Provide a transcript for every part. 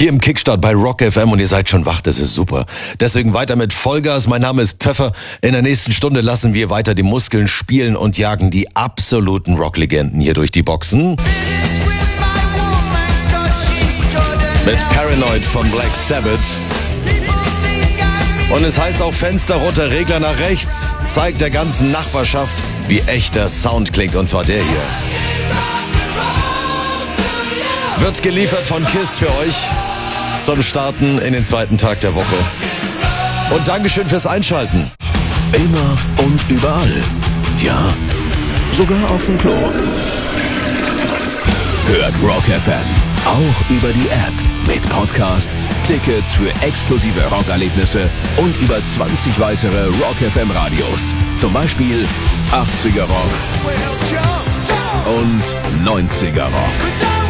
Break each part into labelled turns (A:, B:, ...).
A: Hier im Kickstart bei Rock FM und ihr seid schon wach, das ist super. Deswegen weiter mit Vollgas. Mein Name ist Pfeffer. In der nächsten Stunde lassen wir weiter die Muskeln spielen und jagen die absoluten Rocklegenden hier durch die Boxen. Mit Paranoid von Black Sabbath. Und es heißt auch Fenster runter, Regler nach rechts. Zeigt der ganzen Nachbarschaft, wie echter Sound klingt, und zwar der hier. Wird geliefert von KISS für euch zum Starten in den zweiten Tag der Woche. Und Dankeschön fürs Einschalten.
B: Immer und überall. Ja, sogar auf dem Klo. Hört Rock FM auch über die App mit Podcasts, Tickets für exklusive Rockerlebnisse und über 20 weitere Rock FM Radios. Zum Beispiel 80er Rock und 90er Rock.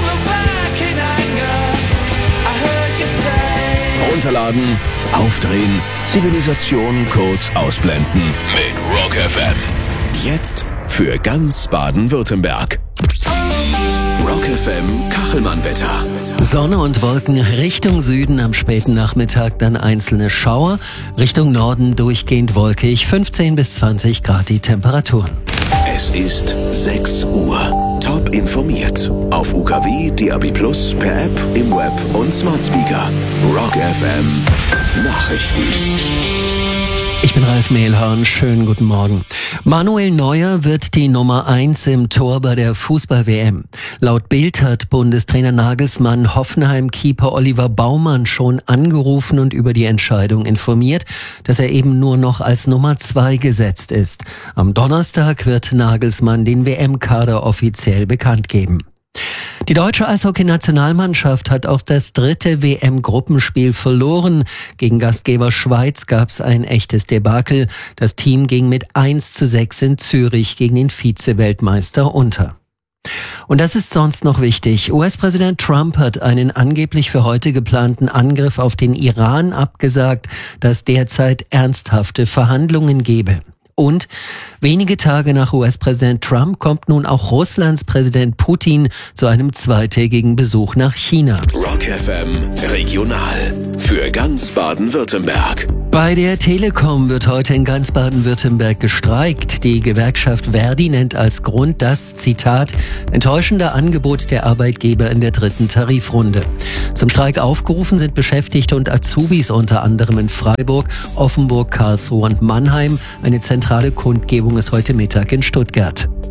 B: Runterladen, aufdrehen, Zivilisation kurz ausblenden. Mit Rock FM. Jetzt für ganz Baden-Württemberg. Rock FM Kachelmann-Wetter.
C: Sonne und Wolken Richtung Süden, am späten Nachmittag dann einzelne Schauer. Richtung Norden durchgehend wolkig, 15 bis 20 Grad die Temperaturen.
B: Es ist 6 Uhr. Top informiert. Auf UKW, DAB+, per App, im Web und Smart Speaker. Rock FM Nachrichten.
C: Ich bin Ralf Mehlhorn, schönen guten Morgen. Manuel Neuer wird die Nummer 1 im Tor bei der Fußball-WM. Laut Bild hat Bundestrainer Nagelsmann Hoffenheim-Keeper Oliver Baumann schon angerufen und über die Entscheidung informiert, dass er eben nur noch als Nummer 2 gesetzt ist. Am Donnerstag wird Nagelsmann den WM-Kader offiziell bekannt geben. Die deutsche Eishockey-Nationalmannschaft hat auch das 3. WM-Gruppenspiel verloren. Gegen Gastgeber Schweiz gab's ein echtes Debakel. Das Team ging mit 1:6 in Zürich gegen den Vize-Weltmeister unter. Und das ist sonst noch wichtig. US-Präsident Trump hat einen angeblich für heute geplanten Angriff auf den Iran abgesagt, das derzeit ernsthafte Verhandlungen gebe. Und wenige Tage nach US-Präsident Trump kommt nun auch Russlands Präsident Putin zu einem zweitägigen Besuch nach China.
B: Rock FM Regional für ganz Baden-Württemberg.
C: Bei der Telekom wird heute in ganz Baden-Württemberg gestreikt. Die Gewerkschaft Verdi nennt als Grund das, Zitat, enttäuschende Angebot der Arbeitgeber in der 3. Tarifrunde. Zum Streik aufgerufen sind Beschäftigte und Azubis unter anderem in Freiburg, Offenburg, Karlsruhe und Mannheim. Eine zentrale Kundgebung ist heute Mittag in Stuttgart.